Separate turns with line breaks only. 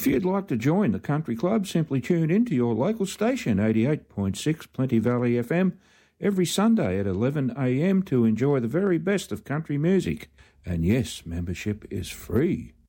If you'd like to join the Country Club, simply tune in to your local station, 88.6 Plenty Valley FM, every Sunday at 11 a.m. to enjoy the very best of country music. And yes, membership is free.